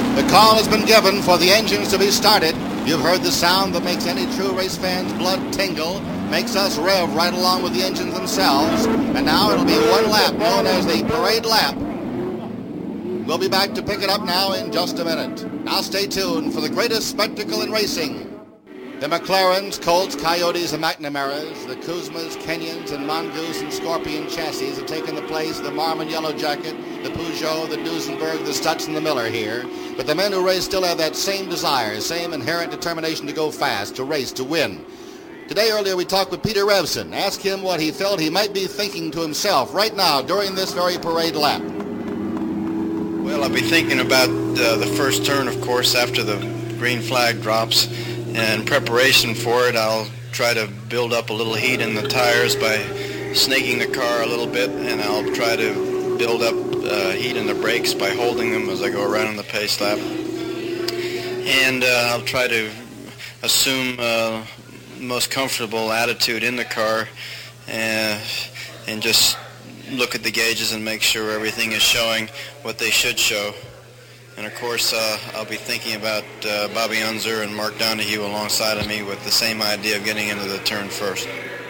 The call has been given for the engines to be started. You've heard the sound that makes any true race fan's blood tingle, makes us rev right along with the engines themselves. And now it'll be one lap known as the parade lap. We'll be back to pick it up now in just a minute. Now stay tuned for the greatest spectacle in racing. The McLarens, Colts, Coyotes, and McNamaras, the Kuzmas, Kenyans, and Mongoose and Scorpion chassis have taken the place of the Marmon Yellow Jacket, the Peugeot, the Duesenberg, the Stutz, and the Miller here. But the men who race still have that same desire, same inherent determination to go fast, to race, to win. Today, earlier, we talked with Peter Revson. Asked him what he felt he might be thinking to himself right now during this very parade lap. Well, I'll be thinking about the first turn, of course, after the green flag drops. And in preparation for it, I'll try to build up a little heat in the tires by snaking the car a little bit, and I'll try to build up heat in the brakes by holding them as I go around in the pace lap. And I'll try to assume the most comfortable attitude in the car and just look at the gauges and make sure everything is showing what they should show. And of course, I'll be thinking about Bobby Unser and Mark Donohue alongside of me with the same idea of getting into the turn first.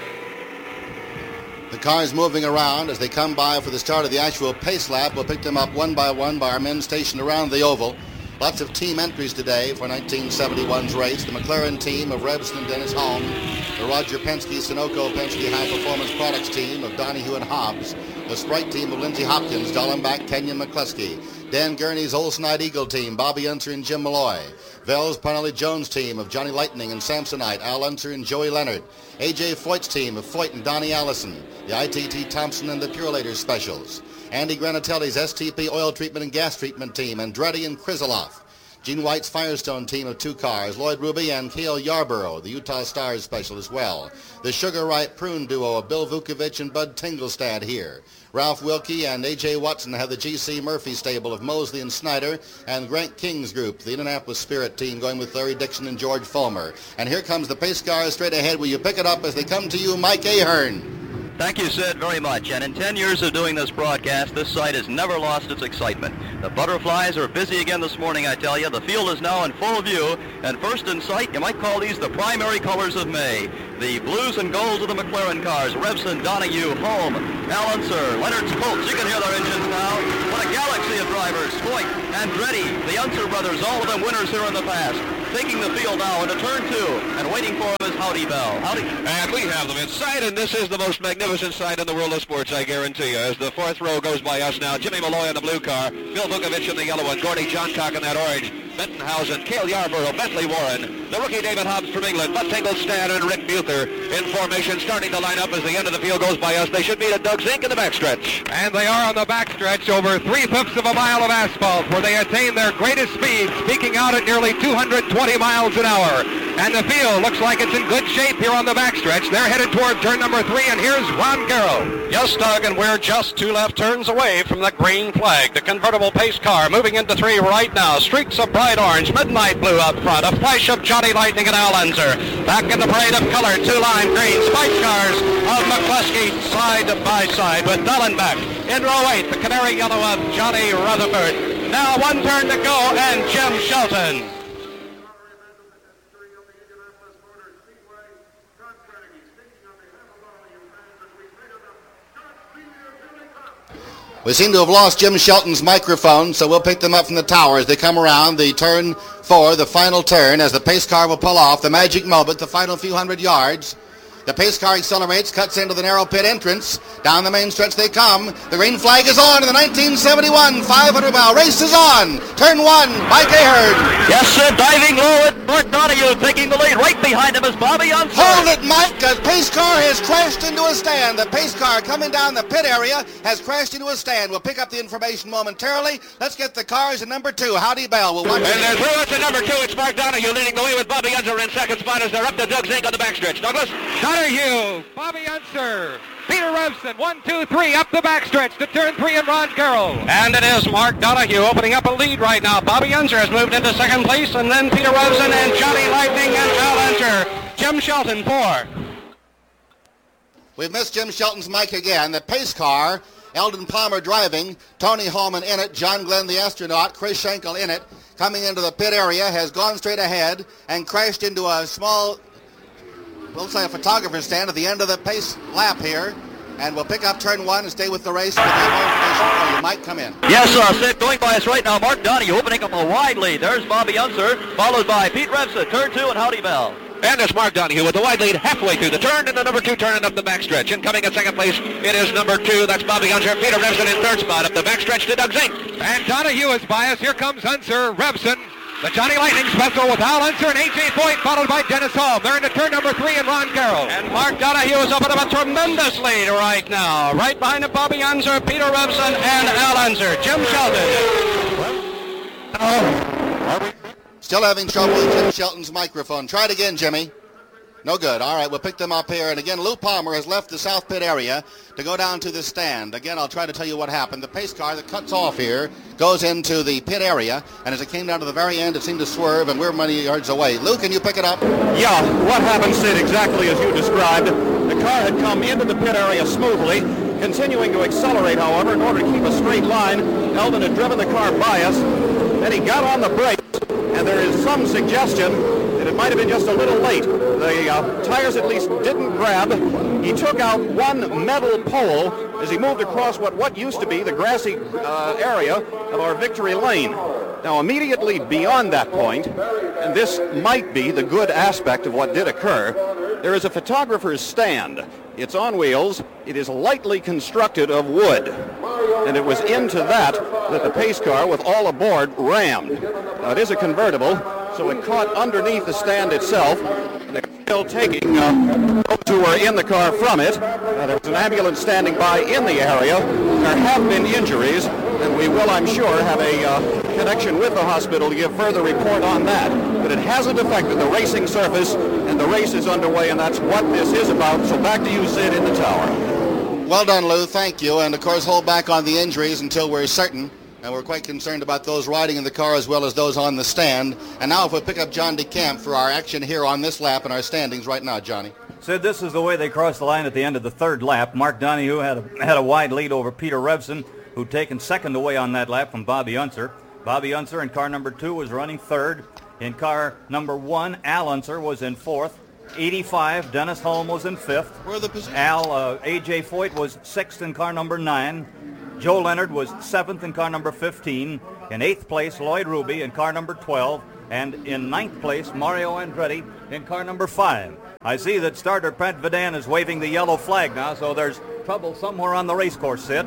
The cars moving around as they come by for the start of the actual pace lap. We'll pick them up one by one by our men stationed around the oval. Lots of team entries today for 1971's race. The McLaren team of Revson and Dennis Holm. The Roger Penske, Sunoco Penske High Performance Products team of Donohue and Hobbs. The Sprite team of Lindsey Hopkins, Dallenbach, Kenyon, McCluskey. Dan Gurney's Olsen-Eyed Eagle team, Bobby Unser and Jim Malloy. Vels Parnelli Jones team of Johnny Lightning and Samsonite, Al Unser and Joey Leonard. A.J. Foyt's team of Foyt and Donnie Allison. The ITT Thompson and the Purilators Specials. Andy Granatelli's STP Oil Treatment and Gas Treatment team, Andretti and Krizeloff. Gene White's Firestone team of 2 cars, Lloyd Ruby and Cale Yarborough, the Utah Stars special as well. The Sugar Ripe Prune duo of Bill Vukovich and Bud Tinglestad here. Ralph Wilkie and A.J. Watson have the G.C. Murphy stable of Mosley and Snyder, and Grant King's group, the Indianapolis Spirit team, going with Larry Dixon and George Fulmer. And here comes the pace cars straight ahead. Will you pick it up as they come to you, Mike Ahern? Thank you, Sid, very much. And in 10 years of doing this broadcast, this site has never lost its excitement. The butterflies are busy again this morning, I tell you. The field is now in full view. And first in sight, you might call these the primary colors of May. The blues and golds of the McLaren cars. Revson, Donohue, Holm, Al Unser, Leonard's Colts. You can hear their engines now. What a galaxy of drivers. Foyt, Andretti, the Unser brothers, all of them winners here in the past. Taking the field now into turn 2. And waiting for him is Howdy Bell. Howdy. And we have them in sight, and this is the most magnificent sight in the world of sports, I guarantee you. As the 4th row goes by us now, Jimmy Malloy in the blue car, Bill Vukovich in the yellow one, Gordie Johncock in that orange, Bentonhausen, Cale Yarborough, Bentley Warren, the rookie David Hobbs from England, Bud Tinglestad and Rick Buther in formation, starting to line up as the end of the field goes by us. They should meet at Doug Zink in the backstretch. And they are on the backstretch, over 3/5 of a mile of asphalt, where they attain their greatest speed, peaking out at nearly 220 miles an hour. And the field looks like it's in good shape here on the backstretch. They're headed toward turn number 3, and here's Ron Garrow. Yes, Doug, and we're just 2 left turns away from the green flag. The convertible pace car moving into 3 right now. Streaks of bright orange, midnight blue up front, a flash of Johnny Lightning and Al Unser. Back in the parade of color, 2 lime green spike cars of McCluskey side by side with Dallenbach. In row 8, the canary yellow of Johnny Rutherford. Now 1 turn to go, and Jim Shelton. We seem to have lost Jim Shelton's microphone, so we'll pick them up from the tower as they come around the turn 4, the final turn, as the pace car will pull off, the magic moment, the final few hundred yards. The pace car accelerates, cuts into the narrow pit entrance. Down the main stretch they come. The green flag is on in the 1971 500-mile race is on. Turn 1, Mike Ahern. Yes, sir, diving low at Mark Donohue, taking the lead. Right behind him is Bobby Unser. Hold it, Mike. The pace car has crashed into a stand. The pace car coming down the pit area has crashed into a stand. We'll pick up the information momentarily. Let's get the cars in number 2. Howdy Bell. We'll watch and there's through it to number 2. It's Mark Donohue leading the way with Bobby Unser in second spot as they're up to Doug Zink on the backstretch. Douglas? Donohue, Bobby Unser, Peter Revson, 1, 2, 3, up the backstretch to turn 3 and Ron Garrow. And it is Mark Donohue opening up a lead right now. Bobby Unser has moved into second place, and then Peter Revson and Johnny Lightning and Al Unser. Jim Shelton, 4. We've missed Jim Shelton's mic again. The pace car, Eldon Palmer driving, Tony Holman in it, John Glenn the astronaut, Chris Schenkel in it. coming into the pit area, has gone straight ahead and crashed into a small, looks like a photographer's stand at the end of the pace lap here. And we'll pick up turn 1 and stay with the race. With the more information, you might come in. Yes, Sid, going by us right now, Mark Donohue opening up a wide lead. There's Bobby Unser, followed by Pete Revson, turn 2, and Howdy Bell. And it's Mark Donohue with the wide lead halfway through the turn, and the number 2 turning up the backstretch. Incoming in second place, it is number 2. That's Bobby Unser. Peter Revson in third spot up the backstretch to Doug Zink. And Donohue is by us. Here comes Unser, Revson. The Johnny Lightning special with Al Unser and A.J. Foyt, followed by Dennis Holm. They're into turn number 3 and Ron Carroll. And Mark Donohue is up at a tremendous lead right now. Right behind him, Bobby Unser, Peter Revson, and Al Unser. Jim Shelton. Still having trouble with Jim Shelton's microphone. Try it again, Jimmy. No good. All right, we'll pick them up here. And again, Lou Palmer has left the South Pit area to go down to the stand. Again, I'll try to tell you what happened. The pace car that cuts off here goes into the pit area, and as it came down to the very end, it seemed to swerve, and we're many yards away. Lou, can you pick it up? Yeah, what happened, Sid, exactly as you described. The car had come into the pit area smoothly, continuing to accelerate, however, in order to keep a straight line. Eldon had driven the car by us, then he got on the brakes, and there is some suggestion that it might have been just a little late. The tires at least didn't grab. He took out one metal pole as he moved across what used to be the grassy area of our victory lane. Now, immediately beyond that point, and this might be the good aspect of what did occur, there is a photographer's stand. It's on wheels. It is lightly constructed of wood. And it was into that the pace car, with all aboard, rammed. Now, it is a convertible, so it caught underneath the stand itself. They're still taking those who were in the car from it. There was an ambulance standing by in the area. There have been injuries, and we will, I'm sure, have a connection with the hospital to give further report on that. But it hasn't affected the racing surface, and the race is underway, and that's what this is about. So back to you, Sid, in the tower. Well done, Lou. Thank you. And, of course, hold back on the injuries until we're certain. And we're quite concerned about those riding in the car as well as those on the stand. And now if we pick up John DeCamp for our action here on this lap and our standings right now, Johnny. Sid, this is the way they crossed the line at the end of the third lap. Mark Donohue had a wide lead over Peter Revson, who'd taken second away on that lap from Bobby Unser. Bobby Unser in car number 2 was running third. In car number 1, Al Unser was in fourth. 85, Dennis Holm was in fifth. Where are the positions? A.J. Foyt was sixth in car number 9. Joe Leonard was 7th in car number 15. In 8th place, Lloyd Ruby in car number 12. And in 9th place, Mario Andretti in car number 5. I see that starter Pat Vidan is waving the yellow flag now, so there's trouble somewhere on the race course, Sid.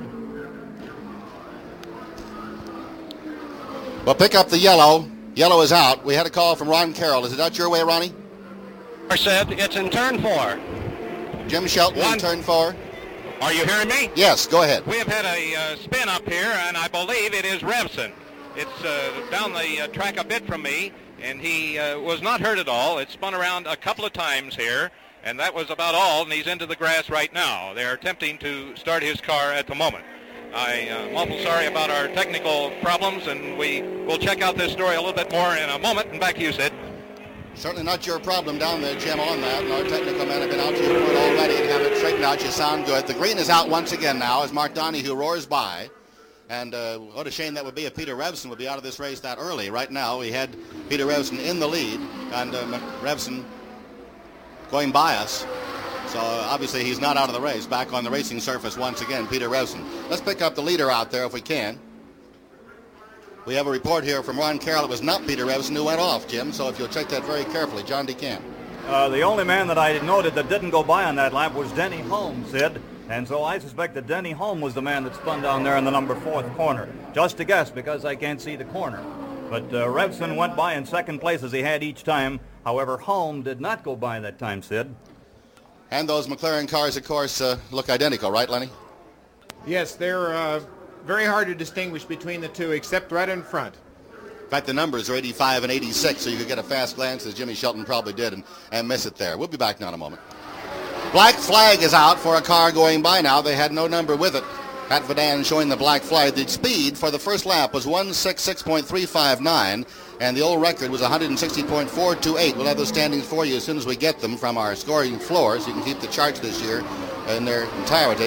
Well, pick up the yellow. Yellow is out. We had a call from Ron Carroll. Is it out your way, Ronnie? Said it's in turn 4. Jim Shelton in turn 4. Are you hearing me? Yes, go ahead. We have had a spin up here, and I believe it is Revson. It's down the track a bit from me, and he was not hurt at all. It spun around a couple of times here, and that was about all, and he's into the grass right now. They're attempting to start his car at the moment. I'm awful sorry about our technical problems, and we will check out this story a little bit more in a moment, and back to you, Sid. Certainly not your problem down there, Jim, on that. And our technical men have been out to your point already and have it straightened out. You sound good. The green is out once again now as Mark Donohue roars by. And what a shame that would be if Peter Revson would be out of this race that early. Right now, we had Peter Revson in the lead, and Revson going by us. So obviously he's not out of the race. Back on the racing surface once again, Peter Revson. Let's pick up the leader out there if we can. We have a report here from Ron Carroll. It was not Peter Revson who went off, Jim, so if you'll check that very carefully. John DeCamp. The only man that I noted that didn't go by on that lap was Denny Holm, Sid. And so I suspect that Denny Holm was the man that spun down there in the number 4th corner. Just a guess, because I can't see the corner. But Revson went by in second place as he had each time. However, Holm did not go by that time, Sid. And those McLaren cars, of course, look identical, right, Lenny? Yes, they're very hard to distinguish between the two, except right in front. In fact, the numbers are 85 and 86, so you could get a fast glance, as Jimmy Shelton probably did, and miss it there. We'll be back now in a moment. Black flag is out for a car going by now. They had no number with it. Pat Vidan showing the black flag. The speed for the first lap was 166.359, and the old record was 160.428. We'll have those standings for you as soon as we get them from our scoring floor, so you can keep the charts this year in their entirety.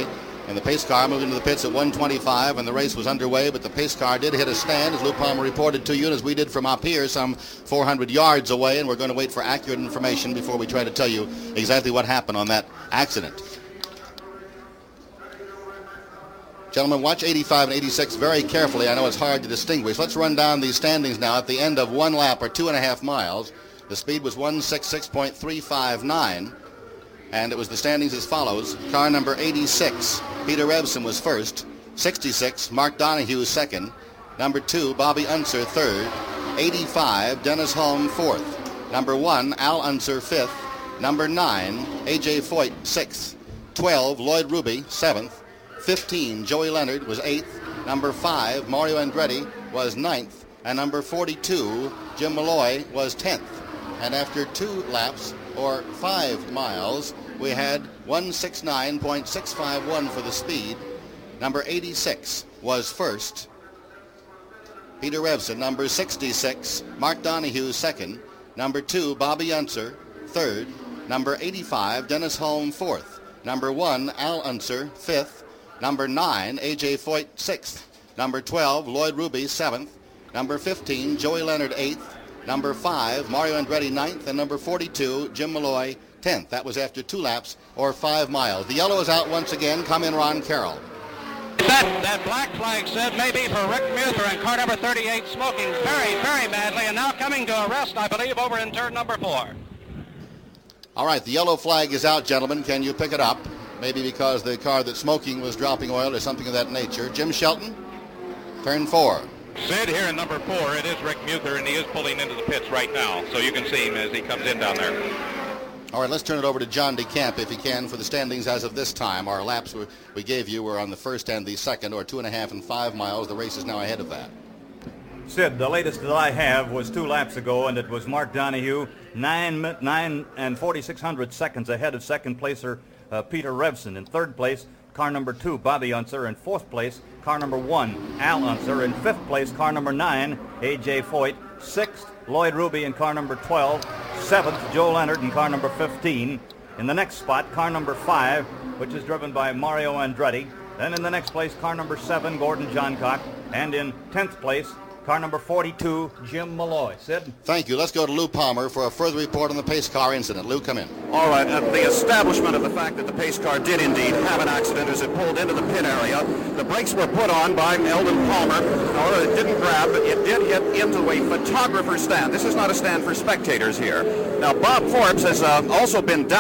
And the pace car moved into the pits at 1:25, and the race was underway, but the pace car did hit a stand, as Lou Palmer reported to you, and as we did from up here, some 400 yards away, and we're going to wait for accurate information before we try to tell you exactly what happened on that accident. Gentlemen, watch 85 and 86 very carefully. I know it's hard to distinguish. Let's run down these standings now. At the end of 1 lap, or 2.5 miles, the speed was 166.359. And it was the standings as follows. Car number 86, Peter Revson, was first. 66, Mark Donohue, second. Number 2, Bobby Unser, third. 85, Dennis Holm, fourth. Number 1, Al Unser, fifth. Number 9, A.J. Foyt, sixth. 12, Lloyd Ruby, seventh. 15, Joey Leonard, was eighth. Number 5, Mario Andretti, was ninth. And number 42, Jim Malloy, was 10th. And after 2 laps, or 5 miles, we had 169.651 for the speed. Number 86 was first. Peter Revson. Number 66, Mark Donohue, second. Number 2, Bobby Unser, third. Number 85, Dennis Holm, fourth. Number 1, Al Unser, fifth. Number 9, A.J. Foyt, sixth. Number 12, Lloyd Ruby, seventh. Number 15, Joey Leonard, eighth. Number 5, Mario Andretti, ninth. And number 42, Jim Malloy, 10th. That was after 2 laps, or 5 miles. The yellow is out once again. Come in, Ron Carroll. That black flag said maybe for Rick Muther and car number 38 smoking very, very badly, and now coming to a rest, I believe, over in turn number 4. All right, the yellow flag is out, gentlemen. Can you pick it up? Maybe because the car that's smoking was dropping oil or something of that nature. Jim Shelton, turn 4. Sid, here in number 4, it is Rick Muther, and he is pulling into the pits right now, so you can see him as he comes in down there. All right, let's turn it over to John DeCamp, if he can, for the standings as of this time. Our laps we gave you were on the first and the second, or 2.5 and 5 miles. The race is now ahead of that. Sid, the latest that I have was 2 laps ago, and it was Mark Donohue, 9 and 4600 seconds ahead of second placer Peter Revson. In third place, car number 2, Bobby Unser. In fourth place, car number 1, Al Unser. In fifth place, car number 9, A.J. Foyt. Sixth, Lloyd Ruby in car number 12. Seventh, Joe Leonard in car number 15. In the next spot, car number 5, which is driven by Mario Andretti. Then in the next place, car number 7, Gordon Johncock. And in 10th place, car number 42, Jim Malloy. Sid? Thank you. Let's go to Lou Palmer for a further report on the pace car incident. Lou, come in. All right, the establishment of the fact that the pace car did indeed have an accident as it pulled into the pit area. The brakes were put on by Eldon Palmer. However, it didn't grab, but it did hit into a photographer's stand. This is not a stand for spectators here. Now, Bob Forbes has also been down.